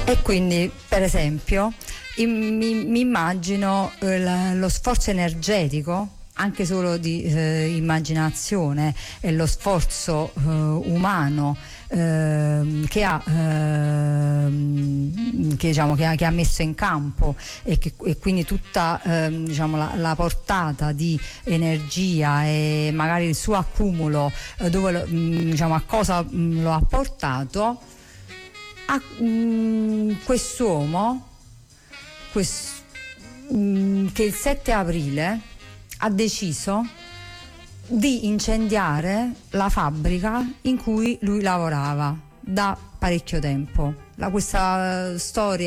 E quindi, per esempio, mi immagino lo sforzo energetico, anche solo di immaginazione, e lo sforzo umano che ha che ha messo in campo, e quindi tutta la portata di energia e magari il suo accumulo, a cosa lo ha portato a quest'uomo che il 7 aprile ha deciso di incendiare la fabbrica in cui lui lavorava da parecchio tempo. Questa storia